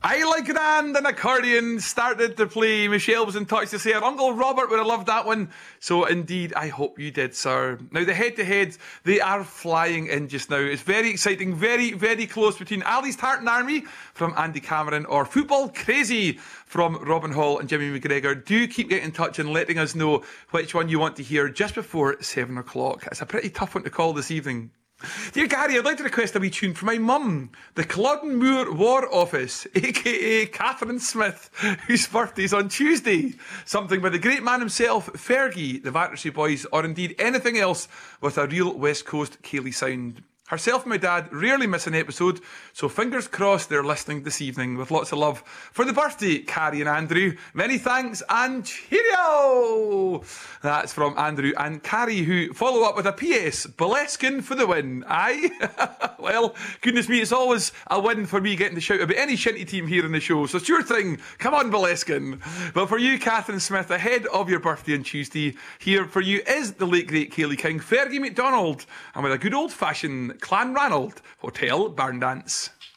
I like it, and an accordion started to play. Michelle was in touch to say her Uncle Robert would have loved that one. So indeed, I hope you did, sir. Now the head-to-heads, they are flying in just now. It's very exciting, very, very close between Ali's Tartan Army from Andy Cameron or Football Crazy from Robin Hall and Jimmy McGregor. Do keep getting in touch and letting us know which one you want to hear just before 7 o'clock. It's a pretty tough one to call this evening. Dear Gary, I'd like to request a wee tune for my mum, the Culloden Moor War Office, aka Catherine Smith, whose birthday's on Tuesday. Something by the great man himself, Fergie, the Battersea Boys, or indeed anything else with a real West Coast Cayley sound. Herself and my dad rarely miss an episode, so fingers crossed they're listening this evening with lots of love for the birthday, Carrie and Andrew. Many thanks and cheerio! That's from Andrew and Carrie, who follow up with a PS, Boleskine for the win. Aye? Well, goodness me, it's always a win for me getting to shout about any shinty team here in the show, so it's your thing. Come on, Boleskine. But for you, Catherine Smith, ahead of your birthday on Tuesday, here for you is the late great Cayley King, Fergie McDonald, and with a good old-fashioned Clan Ranald Hotel Barn Dance.